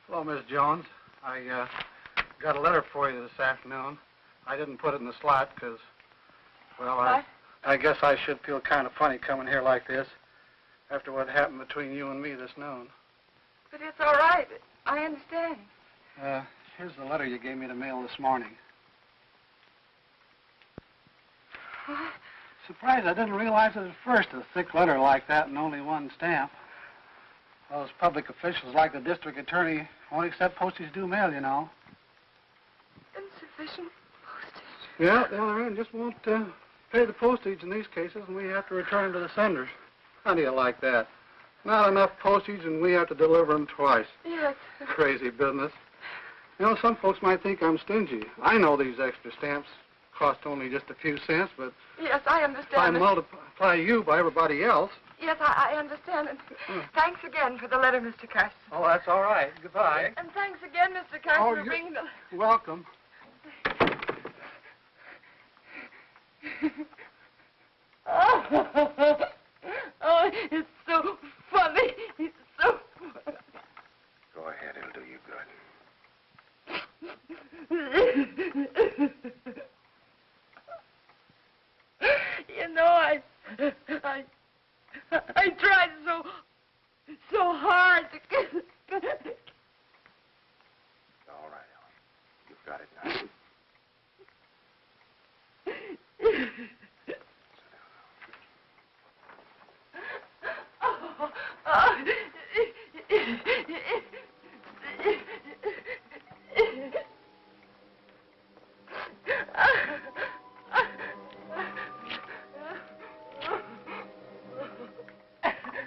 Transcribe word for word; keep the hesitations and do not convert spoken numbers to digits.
Hello, Miss Jones. I uh, got a letter for you this afternoon. I didn't put it in the slot because, well, I, I guess I should feel kind of funny coming here like this after what happened between you and me this noon. But it's all right. I understand. Uh, here's the letter you gave me to mail this morning. What? Surprised I didn't realize it at first, a thick letter like that and only one stamp. Those public officials like the district attorney won't accept postage due mail, you know. Insufficient postage? Yeah, the other end just won't uh, pay the postage in these cases, and we have to return them to the senders. How do you like that? Not enough postage, and we have to deliver them twice. Yes. Crazy business. You know, some folks might think I'm stingy. I know these extra stamps cost only just a few cents, but yes, I understand. If I multiply you by everybody else. Yes, I, I understand. And mm. Thanks again for the letter, Mister Carson. Oh, that's all right. Goodbye. And thanks again, Mister Carson, oh, for bringing the... Welcome. oh. oh, it's so funny. It's so funny. Go ahead, it'll do you good. You know, I, I, I tried so, so hard to get,